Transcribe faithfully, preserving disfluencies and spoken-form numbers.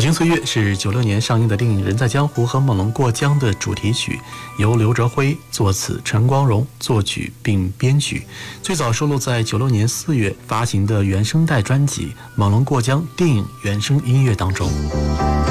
行岁月》是九六年上映的电影《人在江湖》和《猛龙过江》的主题曲，由刘哲辉作词，陈光荣作曲并编曲，最早收录在九六年四月发行的原声带专辑《猛龙过江》电影原声音乐当中。